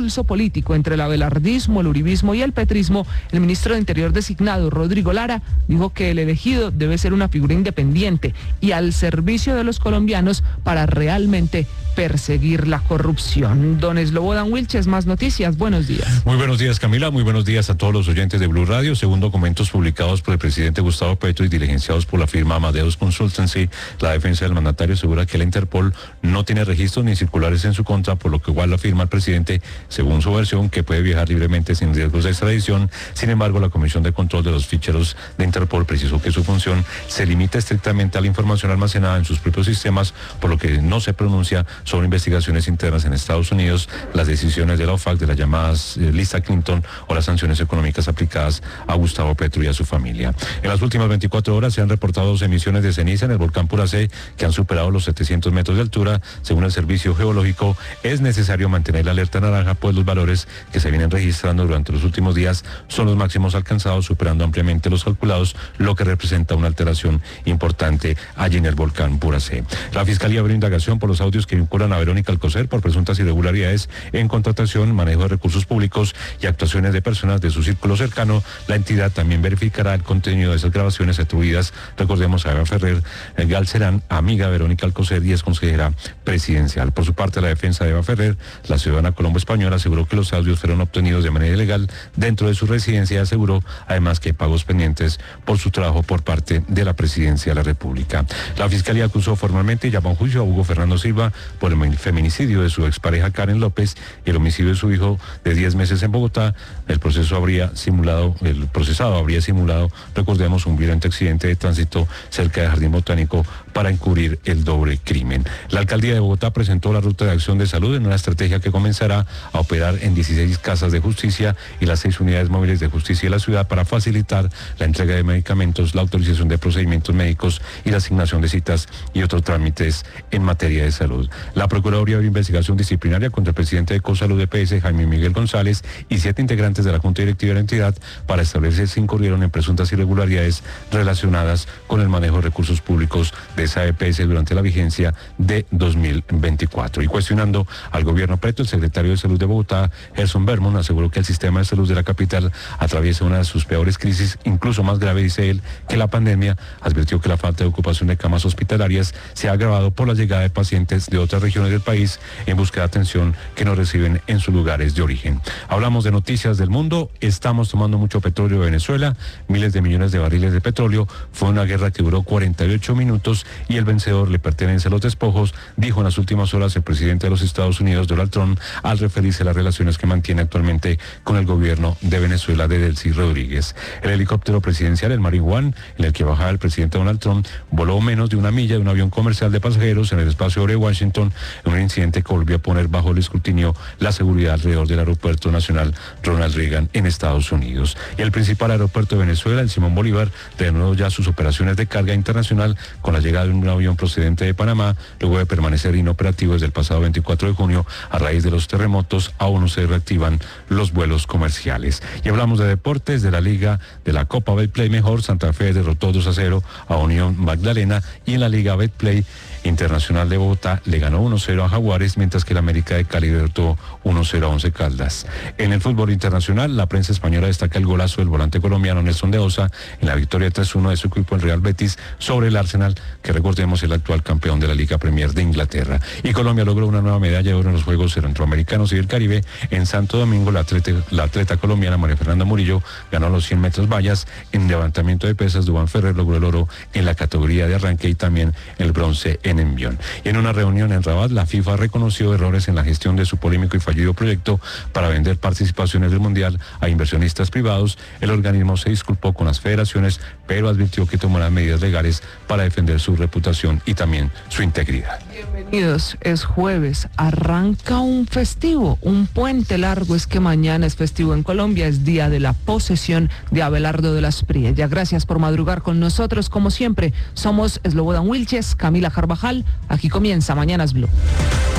pulso político entre el abelardismo, el uribismo y el petrismo, el ministro de Interior designado, Rodrigo Lara, dijo que el elegido debe ser una figura independiente y al servicio de los colombianos para realmente perseguir la corrupción. Don Slobodan Wilches, más noticias, buenos días. Muy buenos días, Camila, muy buenos días a todos los oyentes de Blue Radio. Según documentos publicados por el presidente Gustavo Petro y diligenciados por la firma Amadeus Consultancy, la defensa del mandatario asegura que la Interpol no tiene registros ni circulares en su contra, por lo que igual afirma el presidente, según su versión, que puede viajar libremente sin riesgos de extradición. Sin embargo, la Comisión de Control de los Ficheros de Interpol precisó que su función se limita estrictamente a la información almacenada en sus propios sistemas, por lo que no se pronuncia sobre investigaciones internas en Estados Unidos, las decisiones de la OFAC de las llamadas lista Clinton o las sanciones económicas aplicadas a Gustavo Petro y a su familia. En las últimas 24 horas se han reportado 2 emisiones de ceniza en el volcán Puracé que han superado los 700 metros de altura. Según el Servicio Geológico, es necesario mantener la alerta naranja, pues los valores que se vienen registrando durante los últimos días son los máximos alcanzados, superando ampliamente los calculados, lo que representa una alteración importante allí en el volcán Puracé. La Fiscalía abrió indagación por los audios que vinculan a Verónica Alcocer por presuntas irregularidades en contratación, manejo de recursos públicos y actuaciones de personas de su círculo cercano. La entidad también verificará el contenido de esas grabaciones atribuidas, recordemos, a Eva Ferrer Galcerán, amiga de Verónica Alcocer y es consejera presidencial. Por su parte, la defensa de Eva Ferrer, la ciudadana colombo-española, aseguró que los audios fueron obtenidos de manera ilegal dentro de su residencia y aseguró además que hay pagos pendientes por su trabajo por parte de la presidencia de la República. La Fiscalía acusó formalmente y llamó a juicio a Hugo Fernando Silva por el feminicidio de su expareja Karen López y el homicidio de su hijo de 10 meses en Bogotá. El procesado habría simulado, recordemos, un violento accidente de tránsito cerca del Jardín Botánico para encubrir el doble crimen. La alcaldía de Bogotá presentó la ruta de acción de salud en una estrategia que comenzará a operar en 16 casas de justicia y las 6 unidades móviles de justicia de la ciudad para facilitar la entrega de medicamentos, la autorización de procedimientos médicos y la asignación de citas y otros trámites en materia de salud. La Procuraduría abrió investigación disciplinaria contra el presidente de Cosalud EPS, Jaime Miguel González, y 7 integrantes de la Junta Directiva de la entidad para establecer si incurrieron en presuntas irregularidades relacionadas con el manejo de recursos públicos de esa EPS durante la vigencia de 2024. Y cuestionando al gobierno Petro, el secretario de Salud de Bogotá, Gerson Bermond, aseguró que el sistema de salud de la capital atraviesa una de sus peores crisis, incluso más grave, dice él, que la pandemia. Advirtió que la falta de ocupación de camas hospitalarias se ha agravado por la llegada de pacientes de otras regiones del país en busca de atención que no reciben en sus lugares de origen. Hablamos de noticias del mundo. Estamos tomando mucho petróleo de Venezuela, miles de millones de barriles de petróleo. Fue una guerra que duró 48 minutos y el vencedor le pertenece a los despojos, dijo en las últimas horas el presidente de los Estados Unidos, Donald Trump, al referirse a las relaciones que mantiene actualmente con el gobierno de Venezuela de Delcy Rodríguez. El helicóptero presidencial, el Marine One, en el que bajaba el presidente Donald Trump, voló menos de una milla de un avión comercial de pasajeros en el espacio aéreo de Washington, en un incidente que volvió a poner bajo el escrutinio la seguridad alrededor del aeropuerto nacional Ronald Reagan en Estados Unidos. Y el principal aeropuerto de Venezuela, el Simón Bolívar, reanudó ya sus operaciones de carga internacional con la llegada de un avión procedente de Panamá, luego de permanecer inoperativo desde el pasado 24 de junio a raíz de los terremotos. Aún no se reactivan los vuelos comerciales. Y hablamos de deportes, de la Liga de la Copa Betplay Mejor. Santa Fe derrotó 2-0 a Unión Magdalena, y en la Liga Betplay Internacional de Bogotá le ganó 1-0 a Jaguares, mientras que el América de Cali derrotó 1-0 a Once Caldas. En el fútbol internacional, la prensa española destaca el golazo del volante colombiano Nelson de Osa en la victoria 3-1 de su equipo, el Real Betis, sobre el Arsenal, que recordemos es el actual campeón de la Liga Premier de Inglaterra. Y Colombia logró una nueva medalla de oro en los Juegos Centroamericanos y del Caribe. En Santo Domingo, la atleta colombiana María Fernanda Murillo ganó los 100 metros vallas. En levantamiento de pesas, Duván Ferrer logró el oro en la categoría de arranque y también el bronce en envión. Y en una reunión en Rabat, la FIFA reconoció errores en la gestión de su polémico y fallido proyecto para vender participaciones del Mundial a inversionistas privados. El organismo se disculpó con las federaciones, pero advirtió que tomará medidas legales para defender su reputación y también su integridad. Bienvenidos, es jueves, arranca un festivo, un puente largo. Es que mañana es festivo en Colombia, es día de la posesión de Abelardo de las Priellas. Gracias por madrugar con nosotros, como siempre. Somos Slobodan Wilches, Camila Carvajal. Aquí comienza Mañanas Blue.